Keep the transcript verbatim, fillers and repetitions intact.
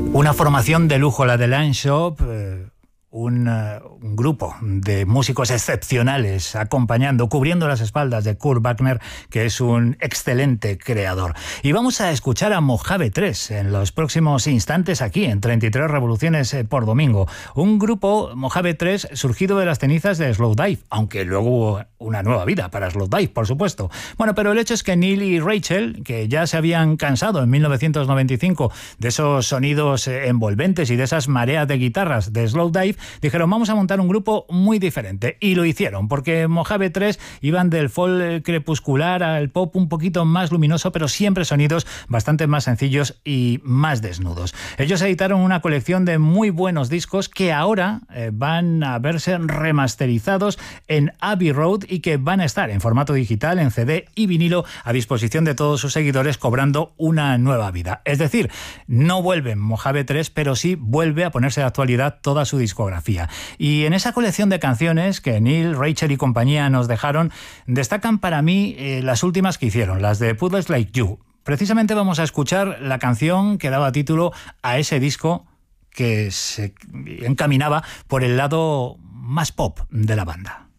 Una formación de lujo, la de Line Shop, eh, un, uh, un grupo de músicos excepcionales acompañando, cubriendo las espaldas de Kurt Wagner, que es un excelente creador. Y vamos a escuchar a Mojave tres en los próximos instantes aquí en treinta y tres Revoluciones por Domingo. Un grupo, Mojave tres, surgido de las cenizas de Slowdive, aunque luego hubo una nueva vida para Slowdive, por supuesto. Bueno, pero el hecho es que Neil y Rachel, que ya se habían cansado en mil novecientos noventa y cinco de esos sonidos envolventes y de esas mareas de guitarras de Slowdive, dijeron, vamos a montar un grupo muy diferente. Y lo hicieron, porque Mojave tres iban del folk crepuscular al pop un poquito más luminoso, pero siempre sonidos bastante más sencillos y más desnudos. Ellos editaron una colección de muy buenos discos que ahora eh, van a verse remasterizados en Abbey Road y que van a estar en formato digital, en C D y vinilo, a disposición de todos sus seguidores, cobrando una nueva vida. Es decir, no vuelve Mojave tres, pero sí vuelve a ponerse de actualidad toda su discografía. Y en esa colección de canciones que Neil, Rachel y compañía nos dejaron, destacan para mí eh, las últimas que hicieron, las de Puddles Like You. Precisamente vamos a escuchar la canción que daba título a ese disco que se encaminaba por el lado más pop de la banda.